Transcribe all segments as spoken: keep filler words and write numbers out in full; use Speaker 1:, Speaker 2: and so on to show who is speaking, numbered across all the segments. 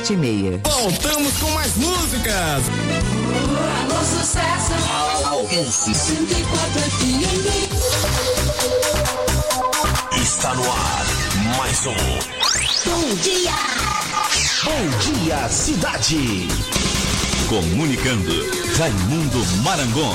Speaker 1: sete e meia.
Speaker 2: Voltamos com mais músicas.
Speaker 3: Alô, sucesso.
Speaker 4: Alcance.
Speaker 3: cento e quatro F M.
Speaker 4: Está no ar mais um
Speaker 3: Bom dia.
Speaker 4: Bom Dia Cidade. Comunicando, Raimundo Marangon.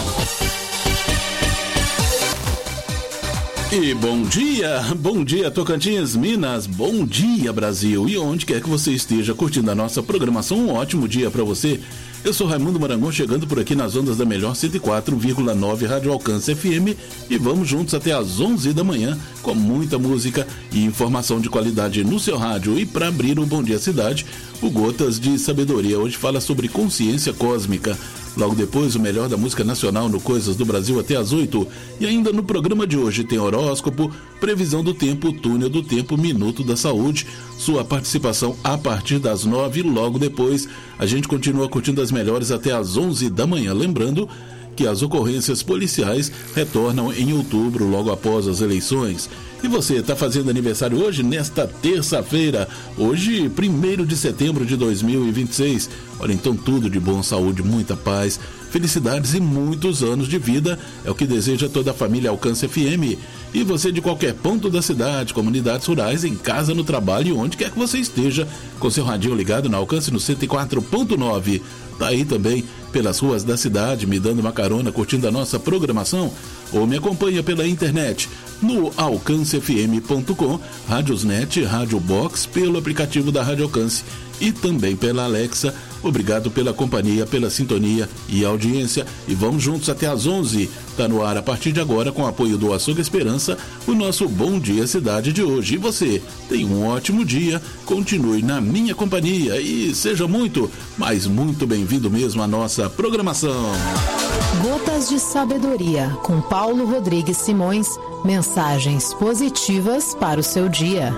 Speaker 5: E bom dia, bom dia Tocantins, Minas, bom dia Brasil. E onde quer que você esteja curtindo a nossa programação, um ótimo dia para você. Eu sou Raimundo Marangon, chegando por aqui nas ondas da melhor cento e quatro vírgula nove Rádio Alcance F M, e vamos juntos até às onze da manhã com muita música e informação de qualidade no seu rádio. E para abrir o Bom Dia Cidade, o Gotas de Sabedoria hoje fala sobre consciência cósmica. Logo depois, o melhor da música nacional no Coisas do Brasil até às oito. E ainda no programa de hoje tem horóscopo, previsão do tempo, túnel do tempo, minuto da saúde. Sua participação a partir das nove. Logo depois, a gente continua curtindo as melhores até às onze da manhã. Lembrando que as ocorrências policiais retornam em outubro, logo após as eleições. E você está fazendo aniversário hoje, nesta terça-feira, hoje, primeiro de setembro de dois mil e vinte e seis. Olha, então tudo de bom, saúde, muita paz, felicidades e muitos anos de vida, é o que deseja toda a família Alcance F M. E você de qualquer ponto da cidade, comunidades rurais, em casa, no trabalho, onde quer que você esteja, com seu radinho ligado na Alcance no cento e quatro ponto nove. Tá aí também pelas ruas da cidade, me dando uma carona, curtindo a nossa programação, ou me acompanha pela internet no alcance f m ponto com, Radiosnet, Rádio Box, pelo aplicativo da Rádio Alcance e também pela Alexa. Obrigado pela companhia, pela sintonia e audiência, e vamos juntos até às onze. Tá no ar a partir de agora, com o apoio do Açougue Esperança, o nosso Bom Dia Cidade de hoje. E você tem um ótimo dia, continue na minha companhia e seja muito, mas muito bem-vindo mesmo à nossa programação.
Speaker 6: Gotas de Sabedoria, com Paulo Rodrigues Simões, mensagens positivas para o seu dia.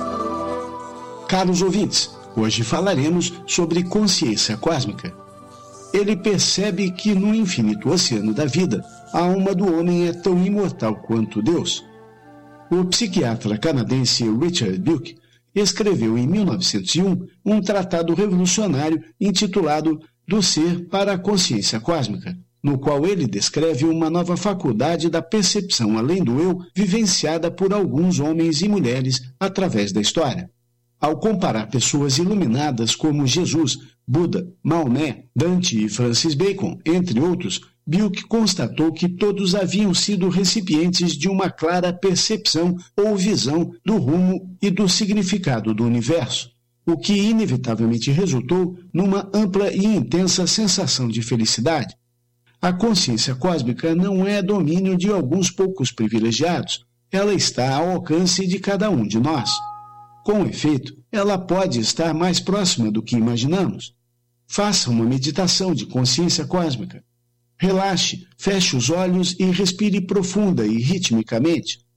Speaker 7: Caros ouvintes, hoje falaremos sobre consciência cósmica. Ele percebe que no infinito oceano da vida, a alma do homem é tão imortal quanto Deus. O psiquiatra canadense Richard Buck escreveu em mil novecentos e um um tratado revolucionário intitulado Do Ser para a Consciência Cósmica, no qual ele descreve uma nova faculdade da percepção além do eu, vivenciada por alguns homens e mulheres através da história. Ao comparar pessoas iluminadas como Jesus, Buda, Maomé, Dante e Francis Bacon, entre outros, Buck constatou que todos haviam sido recipientes de uma clara percepção ou visão do rumo e do significado do universo, o que inevitavelmente resultou numa ampla e intensa sensação de felicidade. A consciência cósmica não é domínio de alguns poucos privilegiados, ela está ao alcance de cada um de nós. Com efeito, ela pode estar mais próxima do que imaginamos. Faça uma meditação de consciência cósmica. Relaxe, feche os olhos e respire profunda e ritmicamente.